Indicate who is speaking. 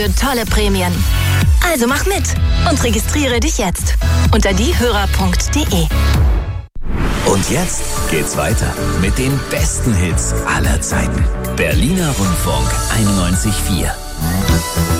Speaker 1: für tolle Prämien. Also mach mit und registriere dich jetzt unter diehörer.de.
Speaker 2: Und jetzt geht's weiter mit den besten Hits aller Zeiten. Berliner Rundfunk 91.4.